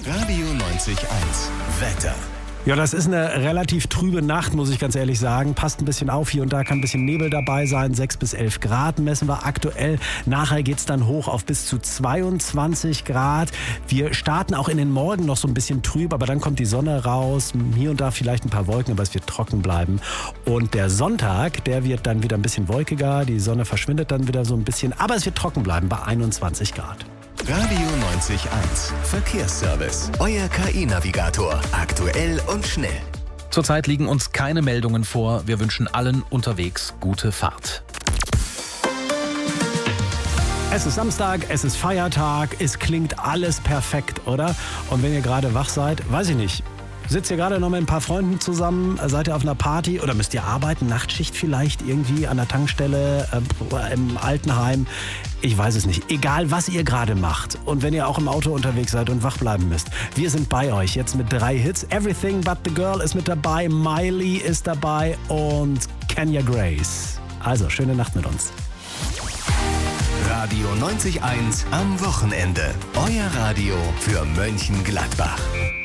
Radio 90.1 Wetter. Ja, das ist eine relativ trübe Nacht, muss ich ganz ehrlich sagen. Passt ein bisschen auf, hier und da kann ein bisschen Nebel dabei sein. 6 bis 11 Grad messen wir aktuell. Nachher geht's dann hoch auf bis zu 22 Grad. Wir starten auch in den Morgen noch so ein bisschen trüb, aber dann kommt die Sonne raus. Hier und da vielleicht ein paar Wolken, aber es wird trocken bleiben. Und der Sonntag, der wird dann wieder ein bisschen wolkiger. Die Sonne verschwindet dann wieder so ein bisschen, aber es wird trocken bleiben bei 21 Grad. Radio 90.1 Verkehrsservice. Euer KI-Navigator. Aktuell und schnell. Zurzeit liegen uns keine Meldungen vor. Wir wünschen allen unterwegs gute Fahrt. Es ist Samstag, es ist Feiertag, es klingt alles perfekt, oder? Und wenn ihr gerade wach seid, weiß ich nicht, sitzt ihr gerade noch mit ein paar Freunden zusammen, seid ihr auf einer Party oder müsst ihr arbeiten, Nachtschicht vielleicht irgendwie an der Tankstelle, im Altenheim, ich weiß es nicht. Egal, was ihr gerade macht und wenn ihr auch im Auto unterwegs seid und wach bleiben müsst. Wir sind bei euch jetzt mit 3 Hits. Everything But The Girl ist mit dabei, Miley ist dabei und Kenya Grace. Also, schöne Nacht mit uns. Radio 90.1 am Wochenende. Euer Radio für Mönchengladbach.